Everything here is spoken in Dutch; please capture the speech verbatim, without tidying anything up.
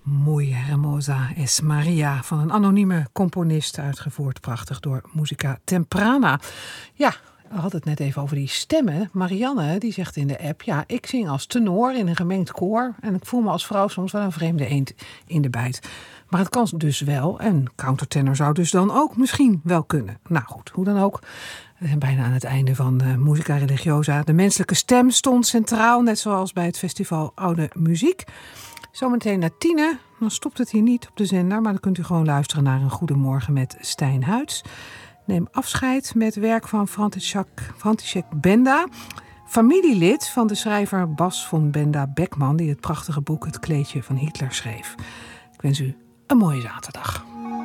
Muy hermosa es Maria van een anonieme componist, uitgevoerd prachtig door Musica Temprana. Ja, we hadden het net even over die stemmen. Marianne, die zegt in de app, ja, ik zing als tenor in een gemengd koor en ik voel me als vrouw soms wel een vreemde eend in de bijt. Maar het kan dus wel en countertenor zou dus dan ook misschien wel kunnen. Nou goed, hoe dan ook. We zijn bijna aan het einde van uh, Musica Religiosa. De menselijke stem stond centraal, net zoals bij het festival Oude Muziek. Zometeen naar tienen, dan stopt het hier niet op de zender, maar dan kunt u gewoon luisteren naar een Goedemorgen met Stijn Huids. Neem afscheid met werk van František, František Benda, familielid van de schrijver Bas von Benda Beckman, die het prachtige boek Het Kleedje van Hitler schreef. Ik wens u een mooie zaterdag.